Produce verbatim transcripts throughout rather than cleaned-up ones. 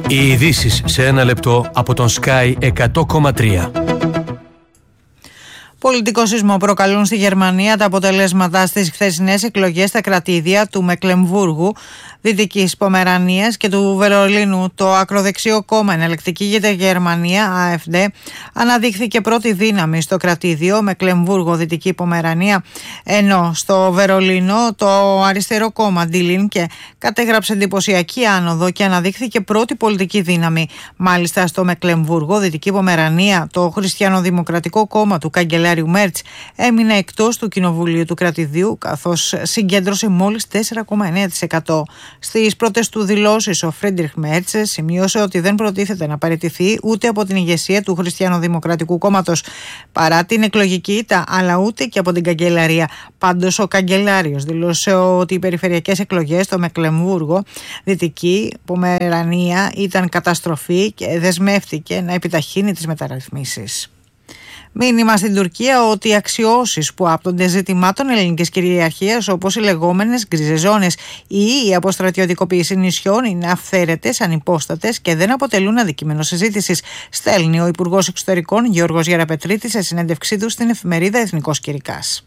Οι ειδήσεις σε ένα λεπτό από τον Sky εκατό κόμμα τρία. Πολιτικό σεισμό προκαλούν στη Γερμανία τα αποτελέσματα στις χθεσινές εκλογές στα κρατήδια του Μεκλεμβούργου, Δυτικής Πομερανίας και του Βερολίνου. Το ακροδεξιό κόμμα Εναλλακτική για τη Γερμανία, AfD, αναδείχθηκε πρώτη δύναμη στο κρατήδιο Μεκλεμβούργο, Δυτική Πομερανία, ενώ στο Βερολίνο το αριστερό κόμμα Die Linke κατέγραψε εντυπωσιακή άνοδο και αναδείχθηκε πρώτη πολιτική δύναμη. Μάλιστα στο Μεκλεμβούργο, Δυτική Πομερανία, το Χριστιανοδημοκρατικό κόμμα του καγκελάριου Μέρτς έμεινε εκτός του κοινοβουλίου του κρατηδίου, καθώς συγκέντρωσε μόλις τέσσερα κόμμα εννέα τοις εκατό. Στις πρώτες του δηλώσεις, ο Φρίντριχ Μέρτς σημείωσε ότι δεν προτίθεται να παραιτηθεί ούτε από την ηγεσία του Χριστιανοδημοκρατικού κόμματος παρά την εκλογική ήττα, αλλά ούτε και από την καγκελαρία. Πάντως, ο καγκελάριος δήλωσε ότι οι περιφερειακές εκλογές στο Μεκλεμβούργο, Δυτική Πομερανία, ήταν καταστροφή και δεσμεύτηκε να επιταχύνει τις μεταρρυθμίσεις. Μήνυμα στην Τουρκία ότι οι αξιώσεις που άπτονται ζητημάτων ελληνικής κυριαρχίας, όπως οι λεγόμενες γκρίζες ζώνες ή η αποστρατιωτικοποίηση νησιών, είναι αυθαίρετες, ανυπόστατες και δεν αποτελούν αντικείμενο συζήτησης, στέλνει ο Υπουργός Εξωτερικών Γιώργος Γεραπετρίτης σε συνέντευξή του στην εφημερίδα Εθνικός Κηρυκάς.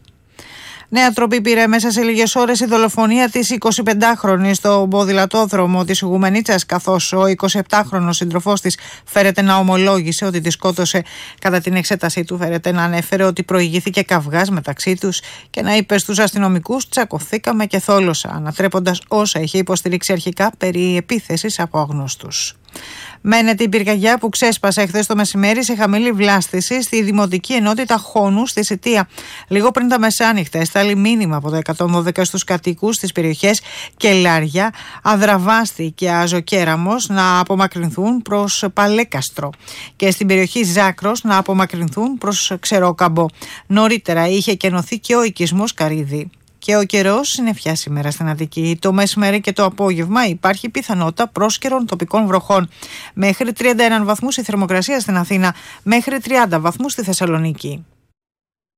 Νέα τροπή πήρε μέσα σε λίγες ώρες η δολοφονία της εικοσιπεντάχρονης στο ποδηλατόδρομο της Ιγουμενίτσας, καθώς ο εικοσιεπτάχρονος σύντροφός της φέρεται να ομολόγησε ότι τη σκότωσε. Κατά την εξέτασή του φέρεται να ανέφερε ότι προηγήθηκε καυγάς μεταξύ τους και να είπε στους αστυνομικούς «τσακωθήκαμε και θόλωσα», ανατρέποντας όσα είχε υποστηρίξει αρχικά περί επίθεσης από αγνώστους. Μένεται η πυρκαγιά που ξέσπασε χθες το μεσημέρι σε χαμηλή βλάστηση στη Δημοτική Ενότητα Χόνου στη Σιτία. Λίγο πριν τα μεσάνυχτα έσταλει μήνυμα από το εκατόν δώδεκα στους κατοίκους στις περιοχές Κελάρια, Αδραβάστη και Αζοκέραμος να απομακρυνθούν προς Παλέκαστρο και στην περιοχή Ζάκρος να απομακρυνθούν προς Ξερόκαμπο. Νωρίτερα είχε κενωθεί και ο οικισμός Καρύδη. Και ο καιρός συννεφιά σήμερα στην Αττική. Το μεσημέρι και το απόγευμα υπάρχει πιθανότητα πρόσκαιρων τοπικών βροχών. Μέχρι τριάντα ένα βαθμούς η θερμοκρασία στην Αθήνα, μέχρι τριάντα βαθμούς στη Θεσσαλονίκη.